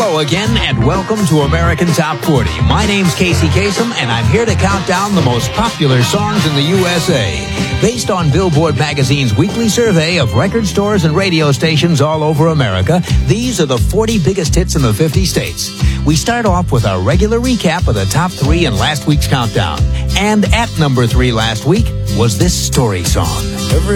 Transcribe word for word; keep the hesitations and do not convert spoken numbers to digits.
Hello again, and welcome to American Top forty. My name's Casey Kasem, and I'm here to count down the most popular songs in the U S A. Based on Billboard magazine's weekly survey of record stores and radio stations all over America, these are the forty biggest hits in the fifty states. We start off with our regular recap of the top three in last week's countdown. And at number three last week was this story song.